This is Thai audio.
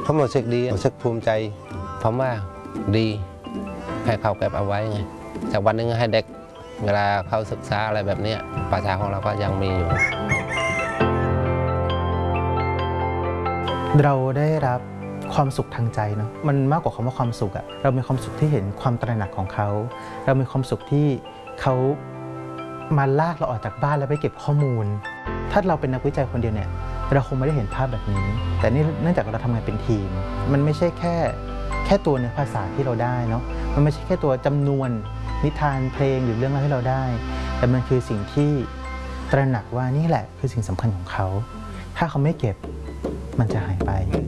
ผมรู้สึกดีรู้สึกภูมิใจผมว่าดีให้เขาเก็บเอาไว้ไงจากวันนึงให้เด็กเวลาเขาศึกษาอะไรแบบนี้ประชาของเราก็ยังมีอยู่เราได้รับความสุขทางใจเนาะมันมากกว่าคำว่าความสุขอะเรามีความสุขที่เห็นความตระหนักของเขาเรามีความสุขที่เขามาลากเราออกจากบ้านแล้วไปเก็บข้อมูลถ้าเราเป็นนักวิจัยคนเดียวเนี่ยเราคงไม่ได้เห็นภาพแบบนี้แต่นี่เนื่องจากเราทำงานเป็นทีมมันไม่ใช่แค่ตัวเนื้อภาษาที่เราได้เนาะมันไม่ใช่แค่ตัวจำนวนนิทานเพลงหรือเรื่องราวที่เราได้แต่มันคือสิ่งที่ตระหนักว่านี่แหละคือสิ่งสำคัญของเขาถ้าเขาไม่เก็บมันจะหายไป